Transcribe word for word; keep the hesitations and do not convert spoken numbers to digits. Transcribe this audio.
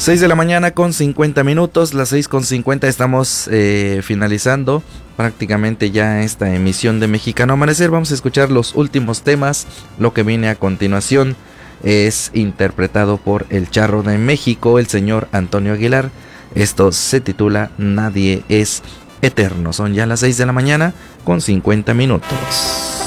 seis de la mañana con cincuenta minutos, las seis con cincuenta estamos eh, finalizando prácticamente ya esta emisión de Mexicano Amanecer. Vamos a escuchar los últimos temas. Lo que viene a continuación es interpretado por el Charro de México, el señor Antonio Aguilar. Esto se titula Nadie es Eterno. Son ya las seis de la mañana con cincuenta minutos.